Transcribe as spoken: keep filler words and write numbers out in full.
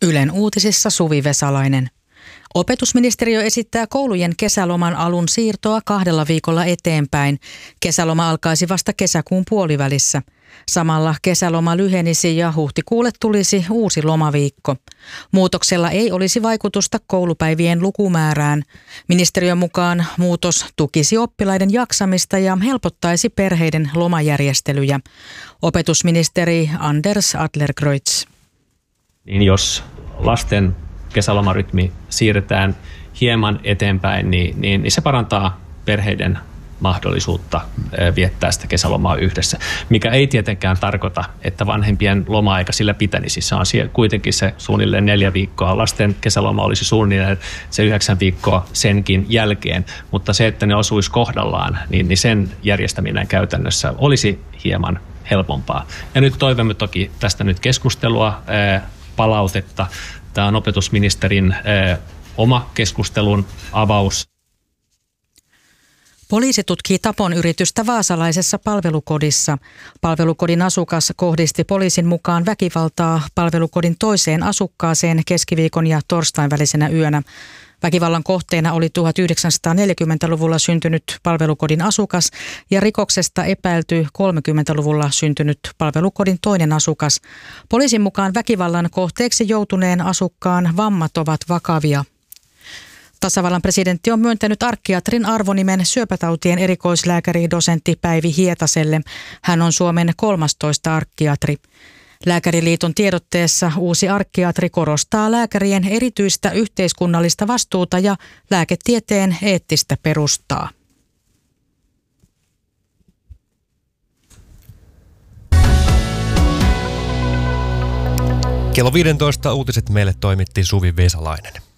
Ylen uutisissa Suvi Vesalainen. Opetusministeriö esittää koulujen kesäloman alun siirtoa kahdella viikolla eteenpäin. Kesäloma alkaisi vasta kesäkuun puolivälissä. Samalla kesäloma lyhenisi ja huhtikuulle tulisi uusi lomaviikko. Muutoksella ei olisi vaikutusta koulupäivien lukumäärään. Ministeriön mukaan muutos tukisi oppilaiden jaksamista ja helpottaisi perheiden lomajärjestelyjä. Opetusministeri Anders Adlercreutz. Niin jos lasten kesälomarytmi siirretään hieman eteenpäin, niin, niin, niin se parantaa perheiden mahdollisuutta viettää sitä kesälomaa yhdessä, mikä ei tietenkään tarkoita, että vanhempien loma-aika sillä pitänisi. Se on kuitenkin se suunnilleen neljä viikkoa. Lasten kesäloma olisi suunnilleen se yhdeksän viikkoa senkin jälkeen, mutta se, että ne osuisi kohdallaan, niin, niin sen järjestäminen käytännössä olisi hieman helpompaa. Ja nyt toivomme toki tästä nyt keskustelua, palautetta. Tämä on opetusministerin oma keskustelun avaus. Poliisi tutkii tapon yritystä vaasalaisessa palvelukodissa. Palvelukodin asukas kohdisti poliisin mukaan väkivaltaa palvelukodin toiseen asukkaaseen keskiviikon ja torstain välisenä yönä. Väkivallan kohteena oli tuhatyhdeksänsataaneljäkymmentäluvulla syntynyt palvelukodin asukas ja rikoksesta epäilty kolmekymmentäluvulla syntynyt palvelukodin toinen asukas. Poliisin mukaan väkivallan kohteeksi joutuneen asukkaan vammat ovat vakavia. Tasavallan presidentti on myöntänyt arkkiatrin arvonimen syöpätautien erikoislääkäri dosentti Päivi Hietaselle. Hän on Suomen kolmastoista arkkiatri. Lääkäriliiton tiedotteessa uusi arkkiatri korostaa lääkärien erityistä yhteiskunnallista vastuuta ja lääketieteen eettistä perustaa. Kello viisitoista uutiset meille toimitti Suvi Vesalainen.